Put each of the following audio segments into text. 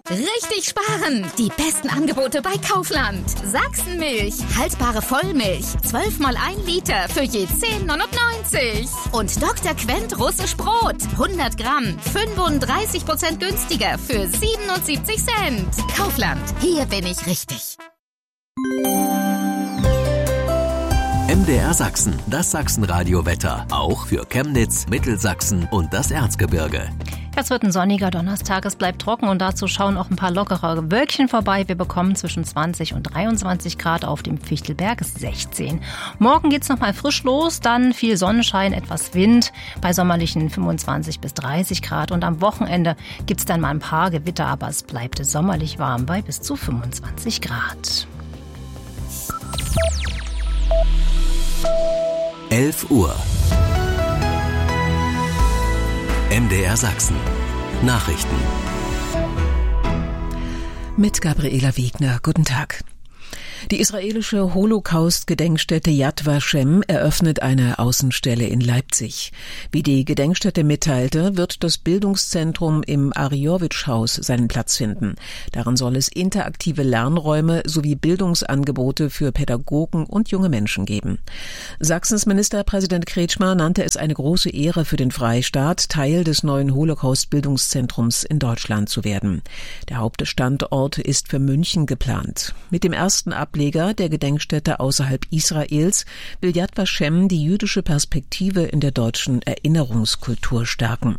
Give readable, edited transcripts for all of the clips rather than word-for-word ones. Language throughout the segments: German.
Richtig sparen! Die besten Angebote bei Kaufland. Sachsenmilch, haltbare Vollmilch, 12 mal 1 Liter für je 10,99. Und Dr. Quent russisch Brot, 100 Gramm, 35% günstiger für 77 Cent. Kaufland, hier bin ich richtig. MDR Sachsen, das Sachsenradio-Wetter. Auch für Chemnitz, Mittelsachsen und das Erzgebirge. Es wird ein sonniger Donnerstag, es bleibt trocken und dazu schauen auch ein paar lockere Wölkchen vorbei. Wir bekommen zwischen 20 und 23 Grad, auf dem Fichtelberg 16. Morgen geht's nochmal frisch los, dann viel Sonnenschein, etwas Wind, bei sommerlichen 25 bis 30 Grad. Und am Wochenende gibt's dann mal ein paar Gewitter, aber es bleibt sommerlich warm bei bis zu 25 Grad. 11 Uhr. MDR Sachsen. Nachrichten. Mit Gabriela Wegner. Guten Tag. Die israelische Holocaust-Gedenkstätte Yad Vashem eröffnet eine Außenstelle in Leipzig. Wie die Gedenkstätte mitteilte, wird das Bildungszentrum im Ariyowitsch-Haus seinen Platz finden. Darin soll es interaktive Lernräume sowie Bildungsangebote für Pädagogen und junge Menschen geben. Sachsens Ministerpräsident Kretschmer nannte es eine große Ehre für den Freistaat, Teil des neuen Holocaust-Bildungszentrums in Deutschland zu werden. Der Hauptstandort ist für München geplant. Mit dem ersten Ableger der Gedenkstätte außerhalb Israels will Yad Vashem die jüdische Perspektive in der deutschen Erinnerungskultur stärken.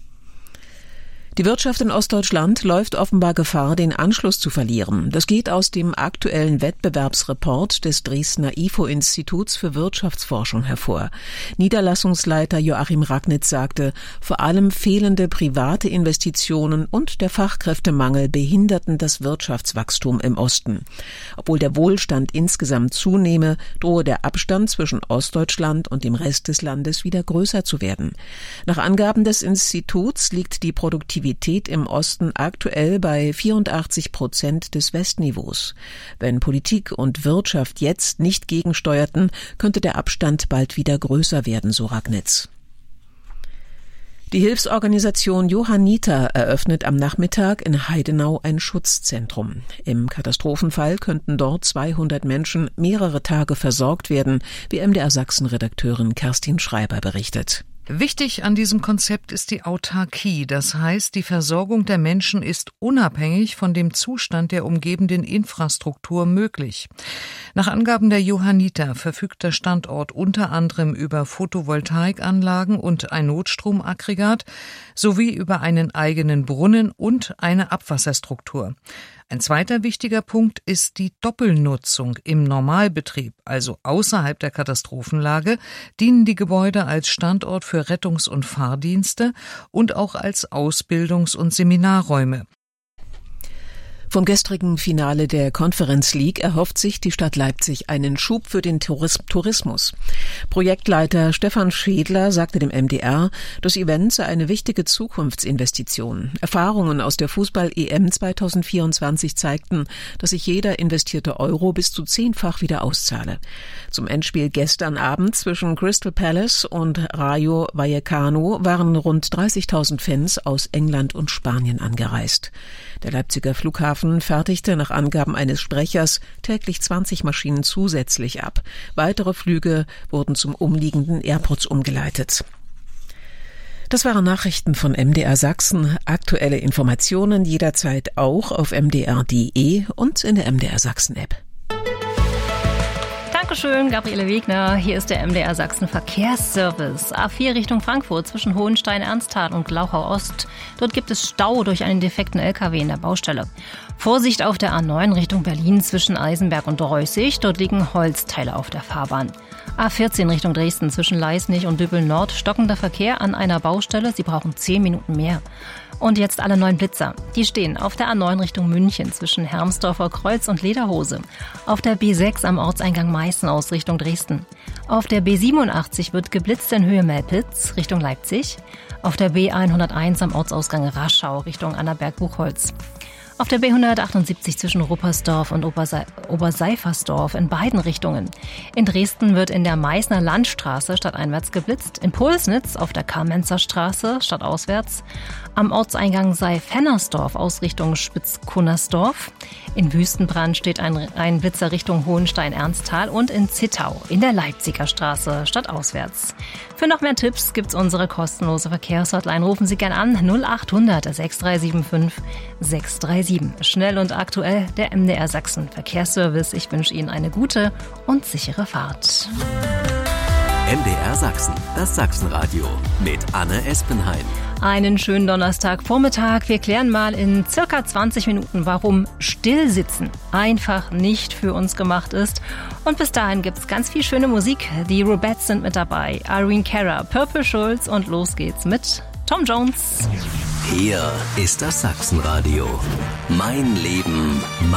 Die Wirtschaft in Ostdeutschland läuft offenbar Gefahr, den Anschluss zu verlieren. Das geht aus dem aktuellen Wettbewerbsreport des Dresdner IFO-Instituts für Wirtschaftsforschung hervor. Niederlassungsleiter Joachim Ragnitz sagte, vor allem fehlende private Investitionen und der Fachkräftemangel behinderten das Wirtschaftswachstum im Osten. Obwohl der Wohlstand insgesamt zunehme, drohe der Abstand zwischen Ostdeutschland und dem Rest des Landes wieder größer zu werden. Nach Angaben des Instituts liegt die Produktivität im Osten aktuell bei 84% des Westniveaus. Wenn Politik und Wirtschaft jetzt nicht gegensteuerten, könnte der Abstand bald wieder größer werden, so Ragnitz. Die Hilfsorganisation Johanniter eröffnet am Nachmittag in Heidenau ein Schutzzentrum. Im Katastrophenfall könnten dort 200 Menschen mehrere Tage versorgt werden, wie MDR Sachsen-Redakteurin Kerstin Schreiber berichtet. Wichtig an diesem Konzept ist die Autarkie, das heißt, die Versorgung der Menschen ist unabhängig von dem Zustand der umgebenden Infrastruktur möglich. Nach Angaben der Johanniter verfügt der Standort unter anderem über Photovoltaikanlagen und ein Notstromaggregat sowie über einen eigenen Brunnen und eine Abwasserstruktur. Ein zweiter wichtiger Punkt ist die Doppelnutzung. Im Normalbetrieb, also außerhalb der Katastrophenlage, dienen die Gebäude als Standort für Rettungs- und Fahrdienste und auch als Ausbildungs- und Seminarräume. Vom gestrigen Finale der Conference League erhofft sich die Stadt Leipzig einen Schub für den Tourismus. Projektleiter Stefan Schädler sagte dem MDR, das Event sei eine wichtige Zukunftsinvestition. Erfahrungen aus der Fußball-EM 2024 zeigten, dass sich jeder investierte Euro bis zu 10-fach wieder auszahle. Zum Endspiel gestern Abend zwischen Crystal Palace und Rayo Vallecano waren rund 30.000 Fans aus England und Spanien angereist. Der Leipziger Flughafen fertigte nach Angaben eines Sprechers täglich 20 Maschinen zusätzlich ab. Weitere Flüge wurden zum umliegenden Airports umgeleitet. Das waren Nachrichten von MDR Sachsen. Aktuelle Informationen jederzeit auch auf mdr.de und in der MDR Sachsen App. Dankeschön, Gabriele Wegner. Hier ist der MDR Sachsen Verkehrsservice. A4 Richtung Frankfurt zwischen Hohenstein-Ernsthal und Glauchau-Ost. Dort gibt es Stau durch einen defekten LKW in der Baustelle. Vorsicht auf der A9 Richtung Berlin zwischen Eisenberg und Reußig. Dort liegen Holzteile auf der Fahrbahn. A14 Richtung Dresden zwischen Leisnig und Düppel-Nord. Stockender Verkehr an einer Baustelle. Sie brauchen 10 Minuten mehr. Und jetzt alle 9 Blitzer. Die stehen auf der A9 Richtung München zwischen Hermsdorfer Kreuz und Lederhose. Auf der B6 am Ortseingang Meißen aus Richtung Dresden. Auf der B87 wird geblitzt in Höhe Melpitz Richtung Leipzig. Auf der B101 am Ortsausgang Raschau Richtung Annaberg-Buchholz. Auf der B178 zwischen Ruppersdorf und Oberseifersdorf in beiden Richtungen. In Dresden wird in der Meißner Landstraße stadteinwärts geblitzt. In Pulsnitz auf der Kamenzer Straße stadtauswärts. Am Ortseingang sei Fennersdorf aus Richtung Spitzkunnersdorf. In Wüstenbrand steht ein Rheinblitzer Richtung Hohenstein-Ernsthal und in Zittau in der Leipziger Straße stadtauswärts. Für noch mehr Tipps gibt's unsere kostenlose Verkehrshotline. Rufen Sie gern an 0800 6375 637. Schnell und aktuell der MDR Sachsen Verkehrsservice. Ich wünsche Ihnen eine gute und sichere Fahrt. MDR Sachsen, das Sachsenradio mit Anne Espenheim. Einen schönen Donnerstagvormittag. Wir klären mal in circa 20 Minuten, warum Stillsitzen einfach nicht für uns gemacht ist. Und bis dahin gibt's ganz viel schöne Musik. Die Rubettes sind mit dabei, Irene Cara, Purple Schulz und los geht's mit Tom Jones. Hier ist das Sachsenradio. Mein Leben,